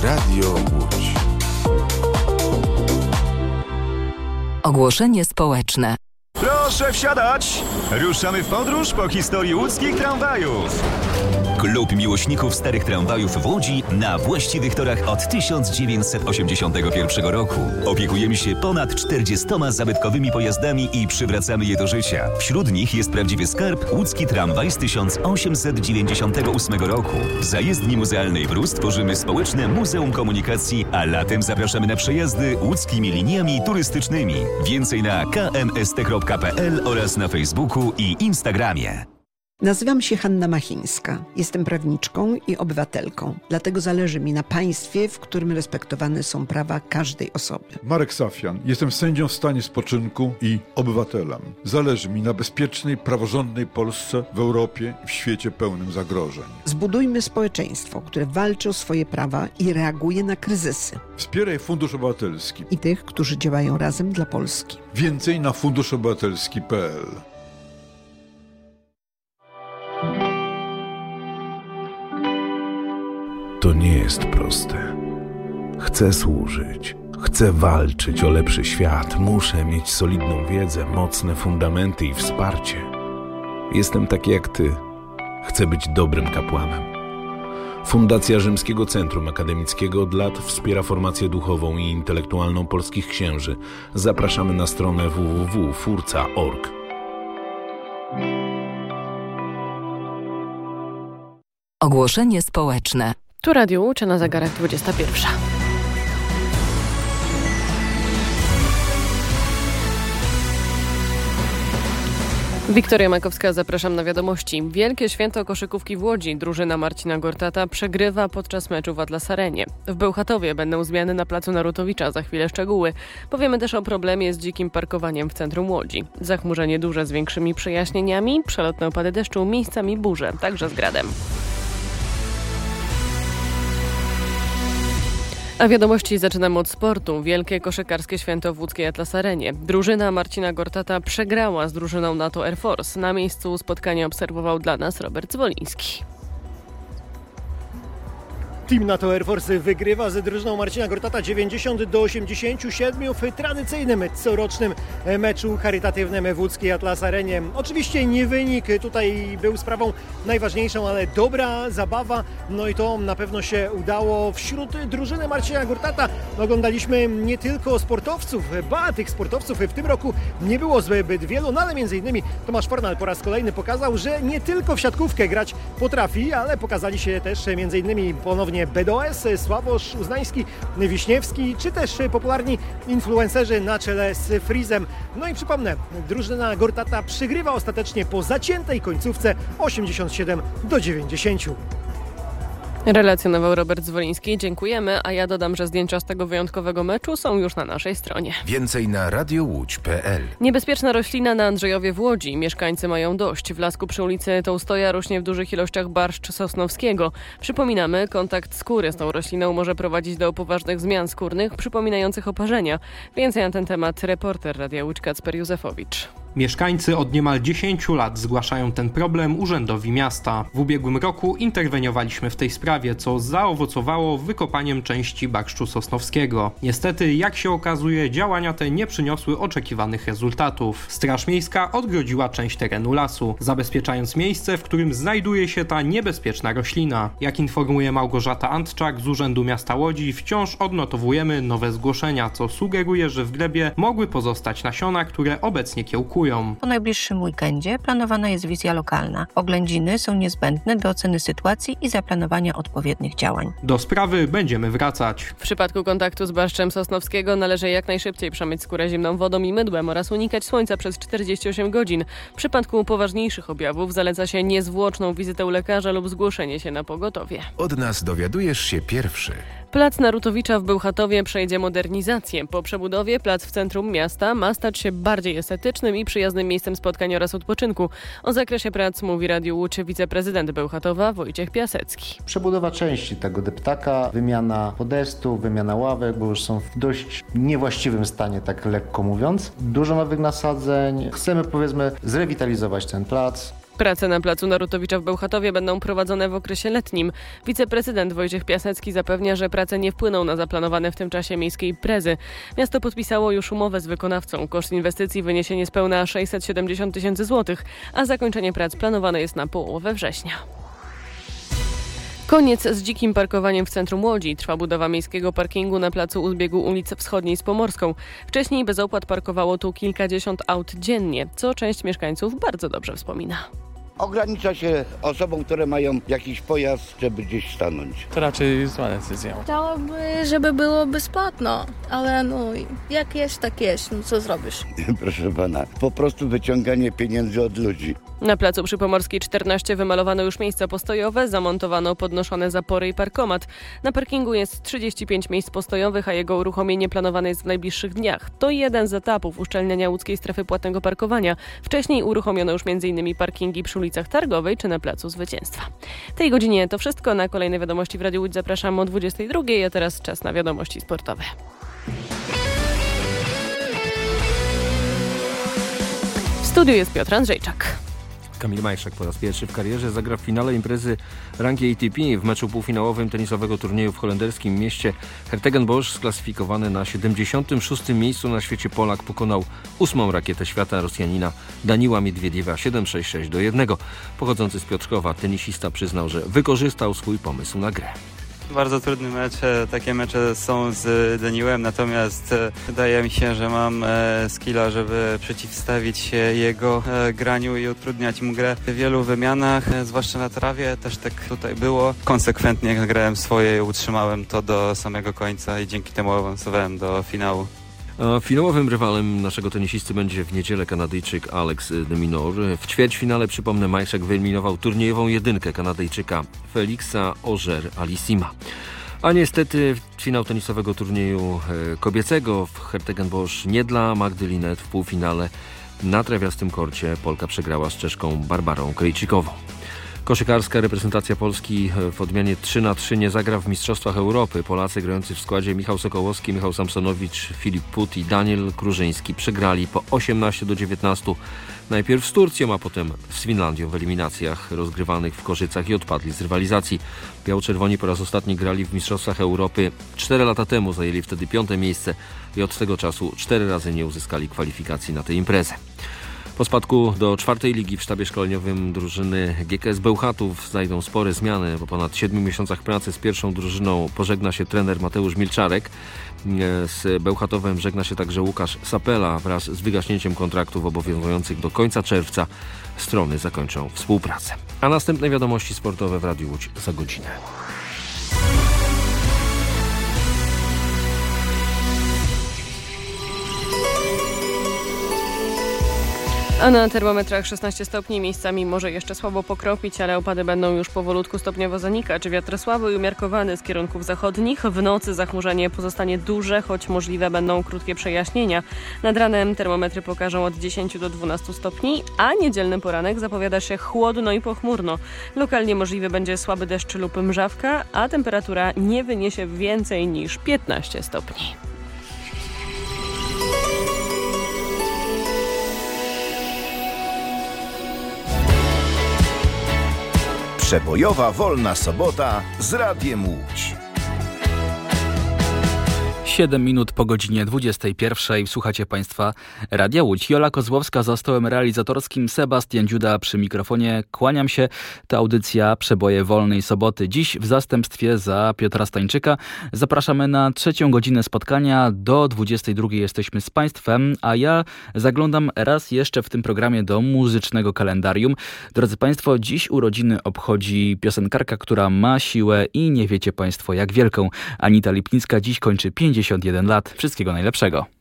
Radio Łódź. Ogłoszenie społeczne. Proszę wsiadać! Ruszamy w podróż po historii łódzkich tramwajów. Klub miłośników starych tramwajów w Łodzi na właściwych torach od 1981 roku. Opiekujemy się ponad 40 zabytkowymi pojazdami i przywracamy je do życia. Wśród nich jest prawdziwy skarb łódzki tramwaj z 1898 roku. W zajezdni muzealnej Brus tworzymy społeczne Muzeum Komunikacji, a latem zapraszamy na przejazdy łódzkimi liniami turystycznymi. Więcej na kmst.pl oraz na Facebooku i Instagramie. Nazywam się Hanna Machińska. Jestem prawniczką i obywatelką. Dlatego zależy mi na państwie, w którym respektowane są prawa każdej osoby. Marek Safian. Jestem sędzią w stanie spoczynku i obywatelem. Zależy mi na bezpiecznej, praworządnej Polsce w Europie i w świecie pełnym zagrożeń. Zbudujmy społeczeństwo, które walczy o swoje prawa i reaguje na kryzysy. Wspieraj Fundusz Obywatelski I tych, którzy działają razem dla Polski. Więcej na funduszobywatelski.pl. To nie jest proste. Chcę służyć, chcę walczyć o lepszy świat, muszę mieć solidną wiedzę, mocne fundamenty i wsparcie. Jestem taki jak ty. Chcę być dobrym kapłanem. Fundacja Rzymskiego Centrum Akademickiego od lat wspiera formację duchową i intelektualną polskich księży. Zapraszamy na stronę www.furca.org. Ogłoszenie społeczne. Tu Radio Łódź, na zegarach 21. Wiktoria Makowska, zapraszam na wiadomości. Wielkie święto koszykówki w Łodzi. Drużyna Marcina Gortata przegrywa podczas meczu w Atlas Arenie. W Bełchatowie będą zmiany na placu Narutowicza. Za chwilę szczegóły. Powiemy też o problemie z dzikim parkowaniem w centrum Łodzi. Zachmurzenie duże z większymi przejaśnieniami, przelotne opady deszczu, miejscami burze, także z gradem. A wiadomości zaczynamy od sportu. Wielkie koszykarskie święto w łódzkiej Atlas Arenie. Drużyna Marcina Gortata przegrała z drużyną NATO Air Force. Na miejscu spotkania obserwował dla nas Robert Zwoliński. Team NATO Air Force wygrywa z drużyną Marcina Gortata 90-87 w tradycyjnym corocznym meczu charytatywnym w łódzkiej Atlas Arenie. Oczywiście nie wynik tutaj był sprawą najważniejszą, ale dobra zabawa, no i to na pewno się udało. Wśród drużyny Marcina Gortata oglądaliśmy nie tylko sportowców, ba, tych sportowców w tym roku nie było zbyt wielu, no ale m.in. Tomasz Fornal po raz kolejny pokazał, że nie tylko w siatkówkę grać potrafi, ale pokazali się też m.in. ponownie BDOS, Sławosz Uznański, Wiśniewski, czy też popularni influencerzy na czele z Freezem. No i przypomnę, drużyna Gortata przegrywa ostatecznie po zaciętej końcówce 87-90. Relacjonował Robert Zwoliński. Dziękujemy, a ja dodam, że zdjęcia z tego wyjątkowego meczu są już na naszej stronie. Więcej na radiołódź.pl. Niebezpieczna roślina na Andrzejowie w Łodzi. Mieszkańcy mają dość. W lasku przy ulicy Tołstoja rośnie w dużych ilościach barszcz sosnowskiego. Przypominamy, kontakt skóry z tą rośliną może prowadzić do poważnych zmian skórnych przypominających oparzenia. Więcej na ten temat reporter Radia Łódź Kacper Józefowicz. Mieszkańcy od niemal 10 lat zgłaszają ten problem urzędowi miasta. W ubiegłym roku interweniowaliśmy w tej sprawie, co zaowocowało wykopaniem części barszczu sosnowskiego. Niestety, jak się okazuje, działania te nie przyniosły oczekiwanych rezultatów. Straż Miejska odgrodziła część terenu lasu, zabezpieczając miejsce, w którym znajduje się ta niebezpieczna roślina. Jak informuje Małgorzata Antczak z Urzędu Miasta Łodzi, wciąż odnotowujemy nowe zgłoszenia, co sugeruje, że w glebie mogły pozostać nasiona, które obecnie kiełkują. Po najbliższym weekendzie planowana jest wizja lokalna. Oględziny są niezbędne do oceny sytuacji i zaplanowania odpowiednich działań. Do sprawy będziemy wracać. W przypadku kontaktu z barszczem sosnowskiego należy jak najszybciej przemyć skórę zimną wodą i mydłem oraz unikać słońca przez 48 godzin. W przypadku poważniejszych objawów zaleca się niezwłoczną wizytę u lekarza lub zgłoszenie się na pogotowie. Od nas dowiadujesz się pierwszy. Plac Narutowicza w Bełchatowie przejdzie modernizację. Po przebudowie plac w centrum miasta ma stać się bardziej estetycznym i przyjaznym miejscem spotkań oraz odpoczynku. O zakresie prac mówi Radiu Łódź wiceprezydent Bełchatowa Wojciech Piasecki. Przebudowa części tego deptaka, wymiana podestu, wymiana ławek, bo już są w dość niewłaściwym stanie, tak lekko mówiąc. Dużo nowych nasadzeń. Chcemy, powiedzmy, zrewitalizować ten plac. Prace na placu Narutowicza w Bełchatowie będą prowadzone w okresie letnim. Wiceprezydent Wojciech Piasecki zapewnia, że prace nie wpłyną na zaplanowane w tym czasie miejskie imprezy. Miasto podpisało już umowę z wykonawcą. Koszt inwestycji wyniesie niespełna 670 tysięcy złotych, a zakończenie prac planowane jest na połowę września. Koniec z dzikim parkowaniem w centrum Łodzi. Trwa budowa miejskiego parkingu na placu u zbiegu ulicy Wschodniej z Pomorską. Wcześniej bez opłat parkowało tu kilkadziesiąt aut dziennie, co część mieszkańców bardzo dobrze wspomina. Ogranicza się osobom, które mają jakiś pojazd, żeby gdzieś stanąć. To raczej zła decyzja. Chciałabym, żeby było bezpłatno, ale jak jest, tak jest. Co zrobisz? Proszę pana, po prostu wyciąganie pieniędzy od ludzi. Na placu przy Pomorskiej 14 wymalowano już miejsca postojowe, zamontowano podnoszone zapory i parkomat. Na parkingu jest 35 miejsc postojowych, a jego uruchomienie planowane jest w najbliższych dniach. To jeden z etapów uszczelniania łódzkiej strefy płatnego parkowania. Wcześniej uruchomiono już m.in. parkingi przy ulicach Targowej czy na Placu Zwycięstwa. W tej godzinie to wszystko. Na kolejne wiadomości w Radiu Łódź zapraszam o 22, a teraz czas na wiadomości sportowe. W studiu jest Piotr Andrzejczak. Kamil Majszak po raz pierwszy w karierze zagra w finale imprezy rangi ATP. W meczu półfinałowym tenisowego turnieju w holenderskim mieście Hertogenbosch, sklasyfikowany na 76. miejscu na świecie Polak, pokonał 8. rakietę świata Rosjanina Daniła Miedwiediewa 7-6-6-1. Pochodzący z Piotrkowa tenisista przyznał, że wykorzystał swój pomysł na grę. Bardzo trudny mecz, takie mecze są z Daniłem, natomiast wydaje mi się, że mam skilla, żeby przeciwstawić się jego graniu i utrudniać mu grę w wielu wymianach, zwłaszcza na trawie, też tak tutaj było. Konsekwentnie grałem swoje i utrzymałem to do samego końca i dzięki temu awansowałem do finału. A finałowym rywalem naszego tenisisty będzie w niedzielę Kanadyjczyk Alex de Minaur. W ćwierćfinale, przypomnę, Majszak wyeliminował turniejową jedynkę Kanadyjczyka Felixa Auger-Aliassima. A niestety finał tenisowego turnieju kobiecego w Hertogenbosch nie dla Magdy Linette. W półfinale na trawiastym korcie Polka przegrała z Czeszką Barbarą Krejcikową. Koszykarska reprezentacja Polski w odmianie 3-3 nie zagra w Mistrzostwach Europy. Polacy grający w składzie Michał Sokołowski, Michał Samsonowicz, Filip Put i Daniel Krużyński przegrali po 18-19. Najpierw z Turcją, a potem z Finlandią w eliminacjach rozgrywanych w Korzycach i odpadli z rywalizacji. Biało-czerwoni po raz ostatni grali w Mistrzostwach Europy 4 lata temu, zajęli wtedy 5. miejsce i od tego czasu 4 razy nie uzyskali kwalifikacji na tę imprezę. Po spadku do 4. ligi w sztabie szkoleniowym drużyny GKS Bełchatów znajdą spore zmiany. Po ponad 7 miesiącach pracy z pierwszą drużyną pożegna się trener Mateusz Milczarek. Z Bełchatowem żegna się także Łukasz Sapela. Wraz z wygaśnięciem kontraktów obowiązujących do końca czerwca strony zakończą współpracę. A następne wiadomości sportowe w Radiu Łódź za godzinę. A na termometrach 16 stopni, miejscami może jeszcze słabo pokropić, ale opady będą już powolutku stopniowo zanikać. Wiatr słaby i umiarkowany z kierunków zachodnich. W nocy zachmurzenie pozostanie duże, choć możliwe będą krótkie przejaśnienia. Nad ranem termometry pokażą od 10 do 12 stopni, a niedzielny poranek zapowiada się chłodno i pochmurno. Lokalnie możliwy będzie słaby deszcz lub mrzawka, a temperatura nie wyniesie więcej niż 15 stopni. Przebojowa wolna sobota z Radiem Łódź. 7 minut po godzinie 21. Słuchacie Państwa Radia Łódź. Jola Kozłowska za stołem realizatorskim, Sebastian Dziuda przy mikrofonie. Kłaniam się. To audycja Przeboje wolnej soboty. Dziś w zastępstwie za Piotra Stańczyka. Zapraszamy na 3. godzinę spotkania. Do 22 jesteśmy z Państwem, a ja zaglądam raz jeszcze w tym programie do muzycznego kalendarium. Drodzy Państwo, dziś urodziny obchodzi piosenkarka, która ma siłę i nie wiecie Państwo jak wielką. Anita Lipnicka dziś kończy 51 lat. Wszystkiego najlepszego.